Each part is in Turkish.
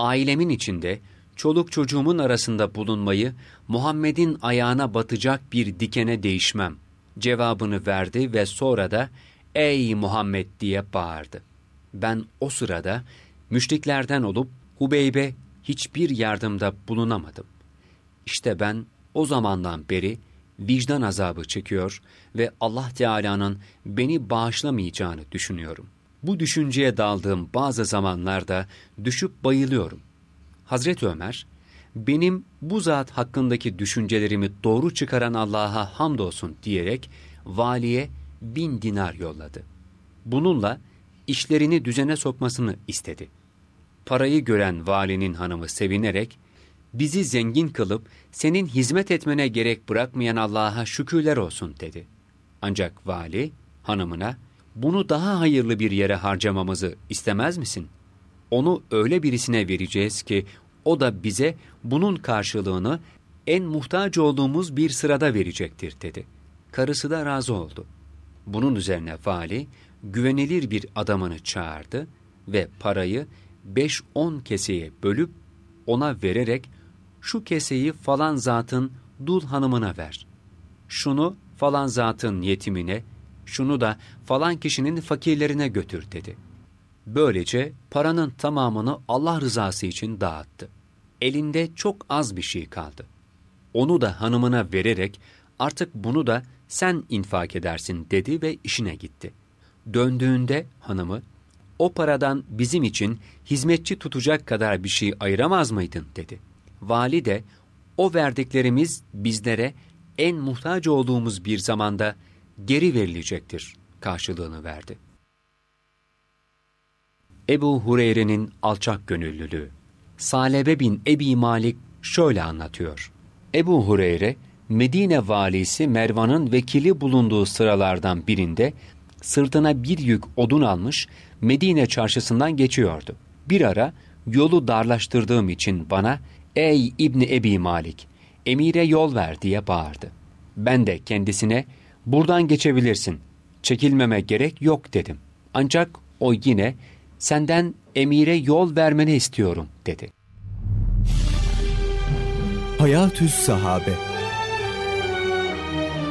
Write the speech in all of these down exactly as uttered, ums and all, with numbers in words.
ailemin içinde, çoluk çocuğumun arasında bulunmayı Muhammed'in ayağına batacak bir dikene değişmem cevabını verdi ve sonra da ey Muhammed diye bağırdı. Ben o sırada müşriklerden olup Hubeybe hiçbir yardımda bulunamadım. İşte ben o zamandan beri vicdan azabı çekiyor ve Allah Teala'nın beni bağışlamayacağını düşünüyorum. Bu düşünceye daldığım bazı zamanlarda düşüp bayılıyorum. Hazreti Ömer, benim bu zat hakkındaki düşüncelerimi doğru çıkaran Allah'a hamdolsun diyerek valiye bin dinar yolladı. Bununla işlerini düzene sokmasını istedi. Parayı gören valinin hanımı sevinerek, bizi zengin kılıp senin hizmet etmene gerek bırakmayan Allah'a şükürler olsun dedi. Ancak vali hanımına, bunu daha hayırlı bir yere harcamamızı istemez misin? Onu öyle birisine vereceğiz ki o da bize bunun karşılığını en muhtaç olduğumuz bir sırada verecektir dedi. Karısı da razı oldu. Bunun üzerine vali güvenilir bir adamını çağırdı ve parayı beş on keseye bölüp ona vererek şu keseyi falan zatın dul hanımına ver. Şunu falan zatın yetimine, şunu da falan kişinin fakirlerine götür dedi. Böylece paranın tamamını Allah rızası için dağıttı. Elinde çok az bir şey kaldı. Onu da hanımına vererek artık bunu da sen infak edersin dedi ve işine gitti. Döndüğünde hanımı, o paradan bizim için hizmetçi tutacak kadar bir şey ayıramaz mıydın dedi. Vali de o verdiklerimiz bizlere en muhtaç olduğumuz bir zamanda geri verilecektir karşılığını verdi. Ebu Hureyre'nin alçak gönüllülüğü. Salebe bin Ebi Malik şöyle anlatıyor. Ebu Hureyre, Medine valisi Mervan'ın vekili bulunduğu sıralardan birinde sırtına bir yük odun almış Medine çarşısından geçiyordu. Bir ara yolu darlaştırdığım için bana ''Ey İbni Ebi Malik, emire yol ver'' diye bağırdı. Ben de kendisine ''Buradan geçebilirsin, çekilmeme gerek yok'' dedim. Ancak o yine ''Senden emire yol vermeni istiyorum'' dedi. Hayatü's Sahabe.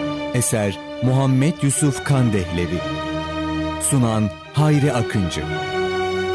Eser Muhammed Yusuf Kandehlevi. Sunan Hayri Akıncı.